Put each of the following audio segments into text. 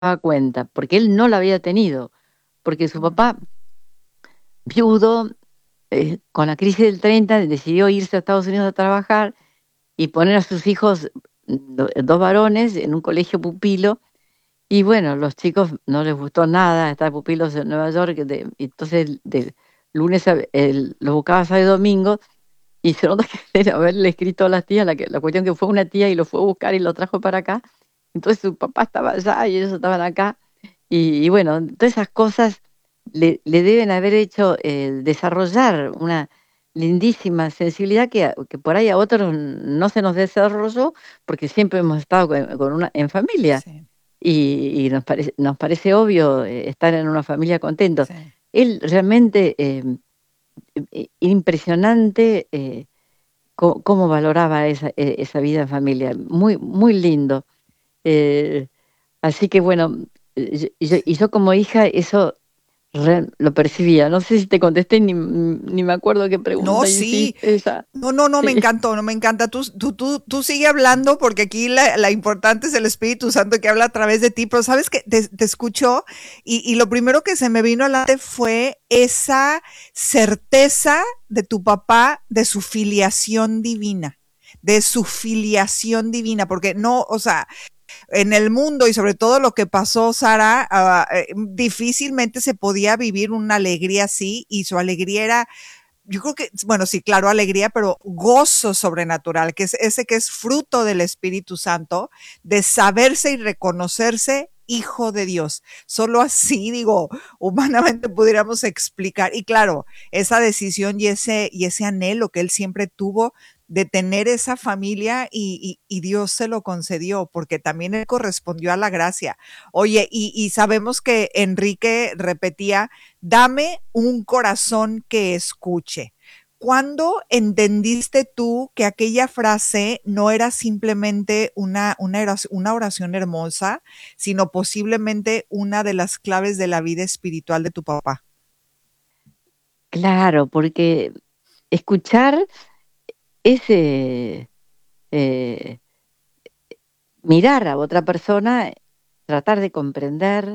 daba cuenta, porque él no la había tenido, porque su Mm. papá, viudo, con la crisis del 30, decidió irse a Estados Unidos a trabajar y poner a sus hijos, 2 varones, en un colegio pupilo. Y bueno, los chicos no les gustó nada estar pupilos en Nueva York, y entonces de lunes a los buscaba sábado y domingo, y se nota que debe haberle escrito a las tías, la cuestión que fue una tía y lo fue a buscar y lo trajo para acá. Entonces su papá estaba allá y ellos estaban acá. Y bueno, todas esas cosas le deben haber hecho, desarrollar una lindísima sensibilidad que por ahí a otros no se nos desarrolló, porque siempre hemos estado con una en familia, Sí, y nos parece obvio, estar en una familia contentos. sí. Él realmente, impresionante, cómo valoraba esa vida en familia, muy muy lindo. Eh, Así que bueno, y yo como hija eso lo percibía. No sé si te contesté, ni me acuerdo qué No, pregunta sí. hiciste esa. No, no, no, me Sí. encantó, no me encanta. Tú sigue hablando porque aquí la importante es el Espíritu Santo que habla a través de ti, pero sabes que te escuchó y lo primero que se me vino a la mente fue esa certeza de tu papá de su filiación divina, porque no, o sea, en el mundo y sobre todo lo que pasó, Sara, difícilmente se podía vivir una alegría así y su alegría era, yo creo que, bueno, sí, claro, alegría, pero gozo sobrenatural, que es ese que es fruto del Espíritu Santo, de saberse y reconocerse hijo de Dios. Solo así, digo, humanamente pudiéramos explicar. Y claro, esa decisión y ese anhelo que él siempre tuvo de tener esa familia y Dios se lo concedió, porque también él correspondió a la gracia. Oye, y sabemos que Enrique repetía, dame un corazón que escuche. ¿Cuándo entendiste tú que aquella frase no era simplemente una oración hermosa, sino posiblemente una de las claves de la vida espiritual de tu papá? Claro, porque escuchar es, eh, mirar a otra persona, tratar de comprender,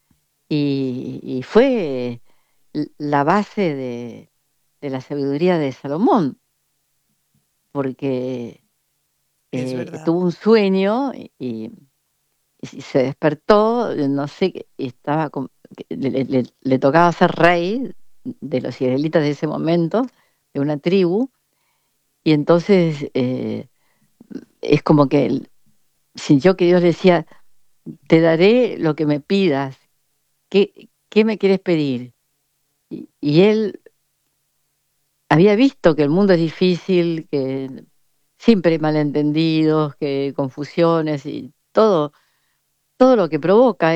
y fue la base de la sabiduría de Salomón, porque, Es verdad. tuvo un sueño y se despertó, no sé, estaba que le tocaba ser rey de los israelitas de ese momento, de una tribu, y entonces, es como que él sintió que Dios le decía: "Te daré lo que me pidas, ¿qué me quieres pedir?". Y él había visto que el mundo es difícil, que siempre hay malentendidos, que hay confusiones y todo lo que provoca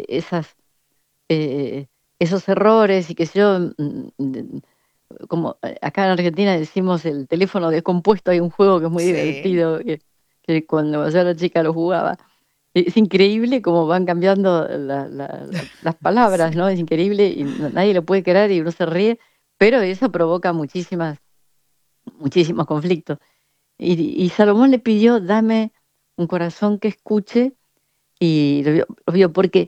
eh, esos errores y qué sé yo, como, acá en Argentina decimos el teléfono descompuesto, hay un juego que es muy Sí, divertido, que cuando yo era chica lo jugaba. Es increíble cómo van cambiando las palabras, sí. ¿no? Es increíble y nadie lo puede creer y uno se ríe, pero eso provoca muchísimos conflictos. Y Salomón le pidió: "Dame un corazón que escuche", y lo vio porque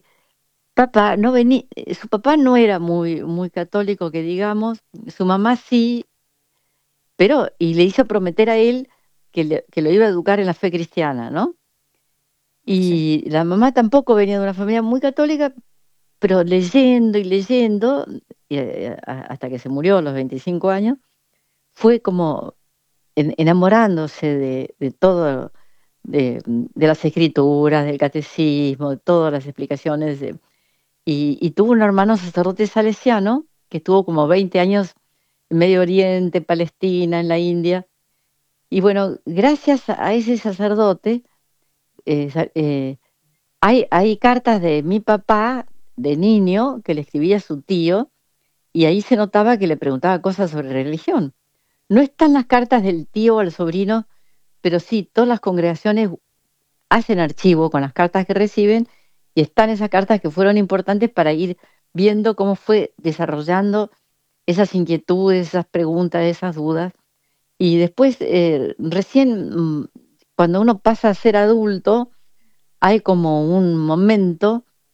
su papá no era muy católico, que digamos, su mamá sí, pero le hizo prometer a él que lo iba a educar en la fe cristiana, ¿no? Sí. Y la mamá tampoco venía de una familia muy católica, pero leyendo y leyendo, hasta que se murió a los 25 años, fue como enamorándose de todo, de las escrituras, del catecismo, de todas las explicaciones. Y tuvo un hermano sacerdote salesiano que estuvo como 20 años en Medio Oriente, Palestina, en la India. Y bueno, gracias a ese sacerdote, hay cartas de mi papá de niño que le escribía a su tío, y ahí se notaba que le preguntaba cosas sobre religión. No están las cartas del tío al sobrino, pero sí, todas las congregaciones hacen archivo con las cartas que reciben, y están esas cartas que fueron importantes para ir viendo cómo fue desarrollando esas inquietudes, esas preguntas, esas dudas. Y después, recién, cuando uno pasa a ser adulto, hay como un momento